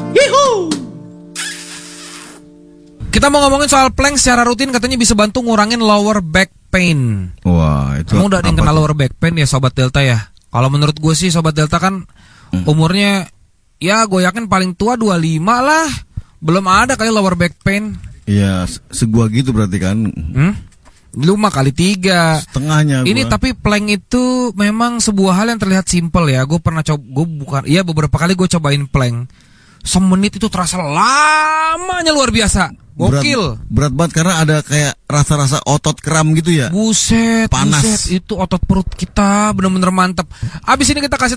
Yuhu. Kita mau ngomongin soal plank secara rutin, katanya bisa bantu ngurangin lower back pain. Wah, itu Kamu udah ada yang kenal lower back pain ya Sobat Delta ya? Kalau menurut gue sih Sobat Delta kan umurnya ya gue yakin paling tua 25 lah. Belum ada kali lower back pain. Iya, segua gitu berarti kan. Lu mah kali 3. Setengahnya Ini gua. tapi plank itu memang sebuah hal yang terlihat simpel ya. Gue pernah beberapa kali gue cobain plank. Semenit itu terasa lamanya luar biasa. Gokil. Berat banget karena ada kayak rasa-rasa otot kram gitu ya. Buset, Panas. buset, itu otot perut kita bener-bener mantep. Abis ini kita kasih